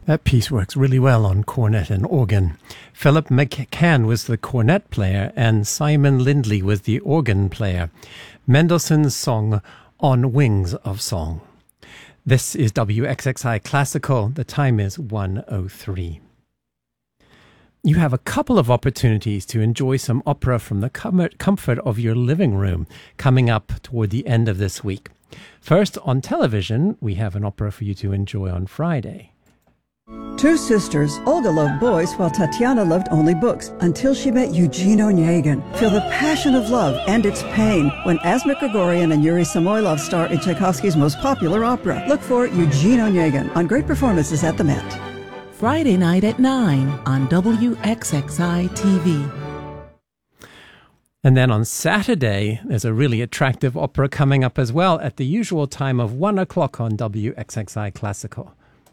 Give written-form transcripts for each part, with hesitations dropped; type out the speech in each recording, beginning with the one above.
That piece works really well on cornet and organ. Philip McCann was the cornet player and Simon Lindley was the organ player. Mendelssohn's song On Wings of Song. This is WXXI Classical. The time is 1:03. You have a couple of opportunities to enjoy some opera from the comfort of your living room coming up toward the end of this week. First, on television, we have an opera for you to enjoy on Friday. Two sisters, Olga loved boys while Tatiana loved only books until she met Eugene Onegin. Feel the passion of love and its pain when Asmik Grigorian and Yuri Samoylov star in Tchaikovsky's most popular opera. Look for Eugene Onegin on great performances at the Met. Friday night at 9 on WXXI TV. And then on Saturday, there's a really attractive opera coming up as well at the usual time of 1 o'clock on WXXI Classical.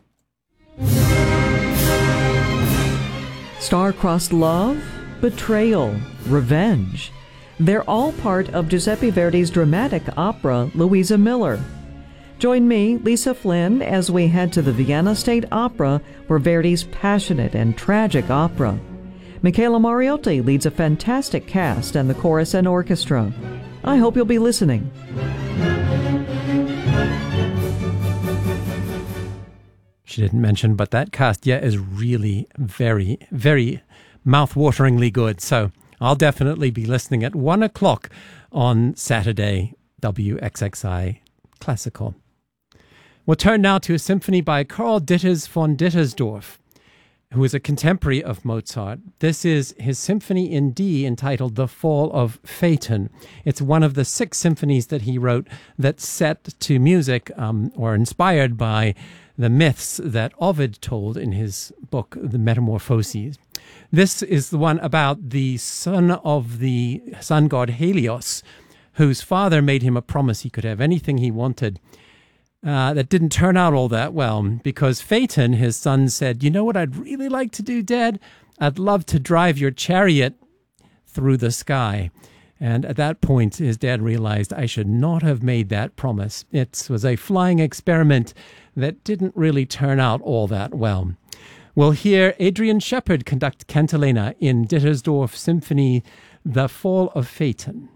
Star-crossed love, betrayal, revenge. They're all part of Giuseppe Verdi's dramatic opera, Louisa Miller. Join me, Lisa Flynn, as we head to the Vienna State Opera for Verdi's passionate and tragic opera. Michaela Mariotti leads a fantastic cast and the chorus and orchestra. I hope you'll be listening. She didn't mention, but that cast, is really very, very mouth-wateringly good. So I'll definitely be listening at 1 o'clock on Saturday, WXXI Classical. We'll turn now to a symphony by Karl Ditters von Dittersdorf, who is a contemporary of Mozart. This is his symphony in D entitled The Fall of Phaeton. It's one of the 6 symphonies that he wrote that's set to music or inspired by the myths that Ovid told in his book, The Metamorphoses. This is the one about the son of the sun god Helios, whose father made him a promise he could have anything he wanted. That didn't turn out all that well, because Phaeton, his son, said, "You know what I'd really like to do, Dad? I'd love to drive your chariot through the sky." And at that point, his dad realized, I should not have made that promise. It was a flying experiment that didn't really turn out all that well. We'll hear Adrian Shepard conduct Cantilena in Dittersdorf Symphony, The Fall of Phaeton.